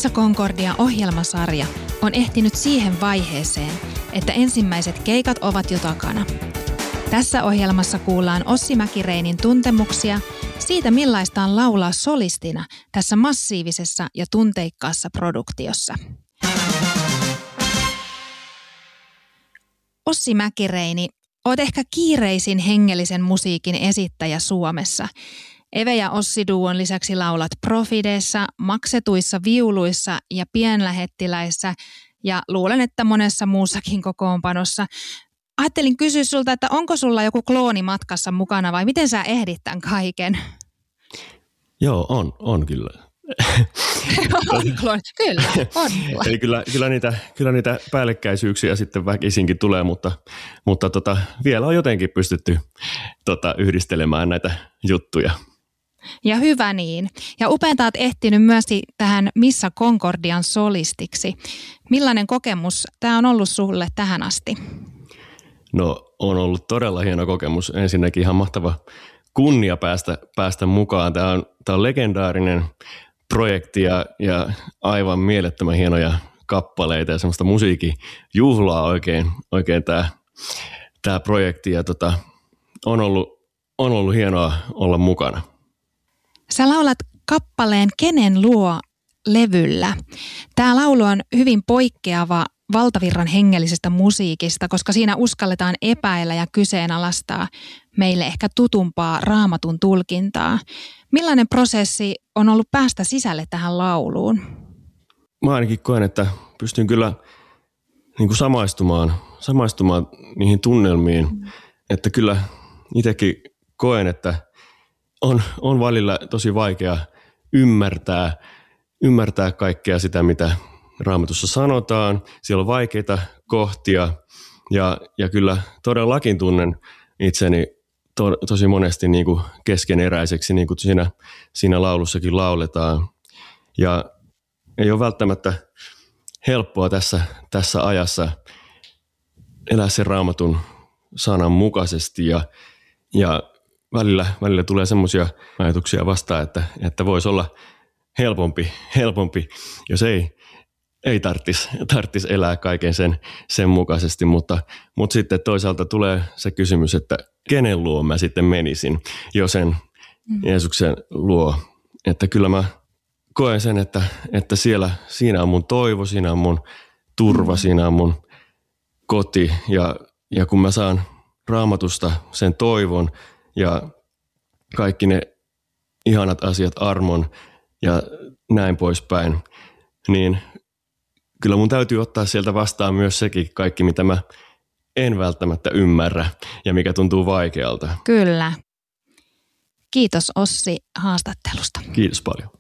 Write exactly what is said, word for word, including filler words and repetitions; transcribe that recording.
Missä Concordia -ohjelmasarja on ehtinyt siihen vaiheeseen, että ensimmäiset keikat ovat jo takana. Tässä ohjelmassa kuullaan Ossi Mäkireinin tuntemuksia siitä, millaista on laulaa solistina tässä massiivisessa ja tunteikkaassa produktiossa. Ossi Mäkireini, oot ehkä kiireisin hengellisen musiikin esittäjä Suomessa. Eve ja Ossi-duon lisäksi laulat Profideessa, maksetuissa viuluissa ja pienlähettiläissä ja luulen, että monessa muussakin kokoonpanossa. Ajattelin kysyä sulta, että onko sulla joku klooni matkassa mukana vai miten sä ehdit tämän kaiken? Joo, on, on kyllä. on klooni, kyllä, on. Eli kyllä, kyllä, niitä, kyllä niitä päällekkäisyyksiä sitten väkisinkin tulee, mutta, mutta tota, vielä on jotenkin pystytty tota, yhdistelemään näitä juttuja. Ja hyvä niin. Ja upeata oot ehtinyt myös tähän Missä Concordian solistiksi. Millainen kokemus tämä on ollut sulle tähän asti? No on ollut todella hieno kokemus. Ensinnäkin ihan mahtava kunnia päästä, päästä mukaan. Tämä on, tämä on legendaarinen projekti ja, ja aivan mielettömän hienoja kappaleita ja semmoista musiikin juhlaa oikein, oikein tämä, tämä projekti. Ja tota, on, ollut, on ollut hienoa olla mukana. Sä laulat kappaleen Kenen luo -levyllä. Tämä laulu on hyvin poikkeava valtavirran hengellisestä musiikista, koska siinä uskalletaan epäillä ja kyseenalaistaa meille ehkä tutumpaa Raamatun tulkintaa. Millainen prosessi on ollut päästä sisälle tähän lauluun? Mä ainakin koen, että pystyn kyllä niin kuin samaistumaan, samaistumaan niihin tunnelmiin, mm. että kyllä itsekin koen, että on, on välillä tosi vaikea ymmärtää, ymmärtää kaikkea sitä, mitä Raamatussa sanotaan. Siellä on vaikeita kohtia ja, ja kyllä todellakin tunnen itseni to, tosi monesti niin kuin keskeneräiseksi, niin kuin siinä, siinä laulussakin lauletaan. Ja ei ole välttämättä helppoa tässä, tässä ajassa elää sen Raamatun sanan mukaisesti ja, ja välillä, välillä tulee semmoisia ajatuksia vastaan, että, että voisi olla helpompi, helpompi jos ei Ei tarvitsisi tarttis elää kaiken sen, sen mukaisesti, mutta, mutta sitten toisaalta tulee se kysymys, että kenen luo mä sitten menisin jo sen mm. Jeesuksen luo. Että kyllä mä koen sen, että, että siellä, siinä on mun toivo, siinä on mun turva, mm. siinä on mun koti. Ja, ja kun mä saan Raamatusta sen toivon ja kaikki ne ihanat asiat, armon ja näin poispäin, niin kyllä mun täytyy ottaa sieltä vastaan myös sekin kaikki, mitä mä en välttämättä ymmärrä ja mikä tuntuu vaikealta. Kyllä. Kiitos Ossi haastattelusta. Kiitos paljon.